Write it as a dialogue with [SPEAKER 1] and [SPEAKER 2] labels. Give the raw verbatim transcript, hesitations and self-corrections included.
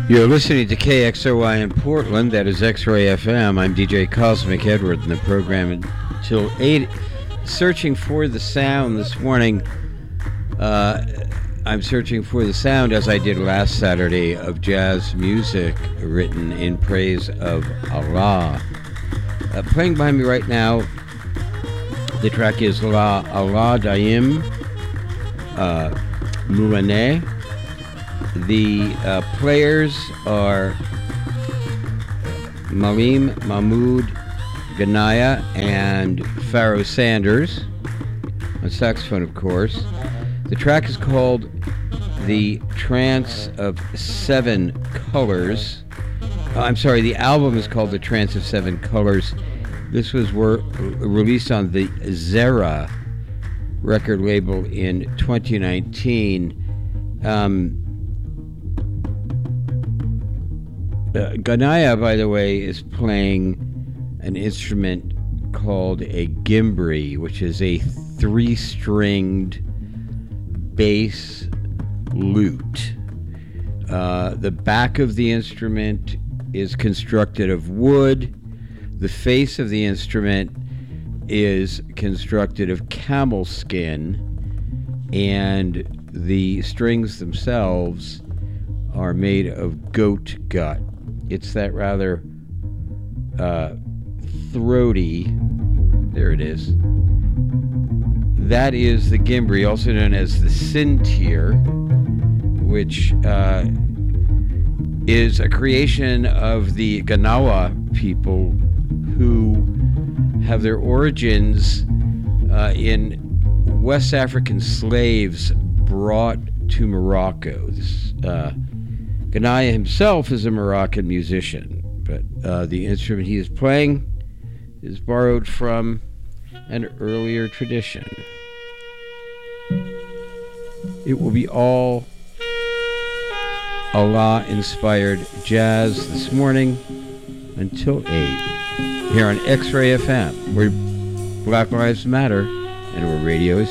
[SPEAKER 1] You're listening to K X O Y in Portland. That is X-Ray F M. I'm D J Cosmic Edward in the program until eight. Searching for the sound this morning. Uh, I'm searching for the sound, as I did last Saturday, of jazz music written in praise of Allah. Uh, playing behind me right now, the track is La Allah Daim uh, Moulaneh. The uh, players are Malim Mahmoud Ganaya and Pharaoh Sanders, on saxophone, of course. The track is called The Trance of Seven Colors. Oh, I'm sorry, the album is called The Trance of Seven Colors. This was were, released on the Zera record label in twenty nineteen. Um, Uh, Ganaya, by the way, is playing an instrument called a gimbri, which is a three-stringed bass lute. Uh, the back of the instrument is constructed of wood. The face of the instrument is constructed of camel skin, and the strings themselves are made of goat gut. It's that rather uh, throaty, there it is. That is the gimbri, also known as the sintir, which uh, is a creation of the Ganawa people who have their origins uh, in West African slaves brought to Morocco. This, uh, Ganaya himself is a Moroccan musician, but uh, the instrument he is playing is borrowed from an earlier tradition. It will be all Allah-inspired jazz this morning until eight, here on X-Ray F M, where Black Lives Matter and where radio is